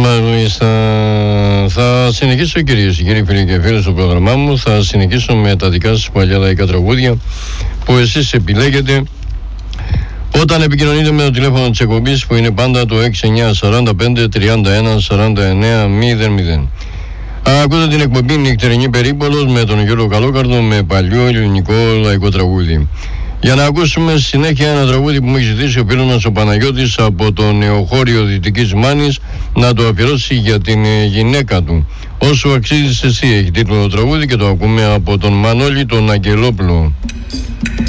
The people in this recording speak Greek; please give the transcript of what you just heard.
Μάλιστα. Θα συνεχίσω, κυρίες και κύριοι φίλοι και φίλοι, στο πρόγραμμά μου. Θα συνεχίσω με τα δικά σας παλιά λαϊκά τραγούδια που εσείς επιλέγετε όταν επικοινωνείτε με το τηλέφωνο της εκπομπής, που είναι πάντα το 6945 31 49 00. Ακούτε την εκπομπή Νυχτερινή Περίπολος με τον Γιώργο Καλόκαρδο, με παλιό ελληνικό λαϊκό τραγούδι. Για να ακούσουμε συνέχεια ένα τραγούδι που μου έχει ζητήσει ο φίλος μας ο Παναγιώτης από το νεοχώριο Δυτικής Μάνης, να το αφιερώσει για την γυναίκα του. Όσο αξίζεις εσύ, έχει τίτλο το τραγούδι, και το ακούμε από τον Μανώλη τον Αγγελόπουλο.